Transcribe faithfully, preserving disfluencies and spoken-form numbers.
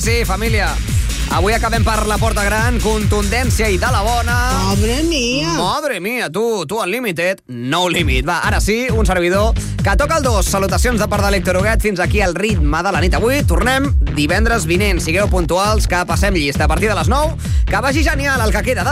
sí, família. Avui acabem per la porta gran, contundència i de la bona. Madre mía. Madre mía, tu, tu Unlimited, no límit. Va, ara sí, un servidor que toca el dos. Salutacions de part de l'Héctor Huguet. Fins aquí el ritme de la nit avui. Tornem divendres vinent. Sigueu puntuals, que passem llista a partir de les nou. Que vagi genial el que queda de